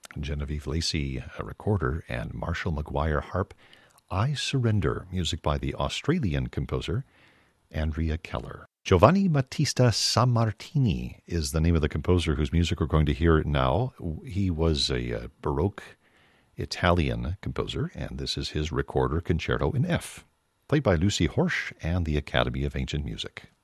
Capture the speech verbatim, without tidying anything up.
Genevieve Lacey, a recorder, and Marshall McGuire, harp. I Surrender, music by the Australian composer Andrea Keller. Giovanni Battista Sammartini is the name of the composer whose music we're going to hear now. He was a uh, Baroque Italian composer, and this is his recorder concerto in F, played by Lucy Horsch and the Academy of Ancient Music.